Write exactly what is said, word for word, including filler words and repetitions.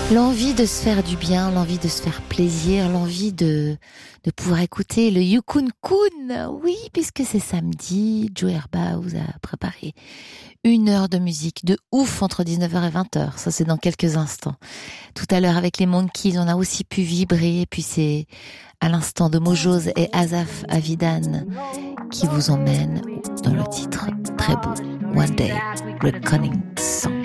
L'envie de se faire du bien, l'envie de se faire plaisir, l'envie de, de pouvoir écouter le Yukun Kun. Oui, puisque c'est samedi, Joe Herba vous a préparé une heure de musique de ouf entre dix-neuf heures et vingt heures. Ça, c'est dans quelques instants. Tout à l'heure, avec les Monkeys, on a aussi pu vibrer. Et puis c'est à l'instant de Mojose et Asaf Avidan qui vous emmènent dans le titre très beau, One Day, Reckoning Song.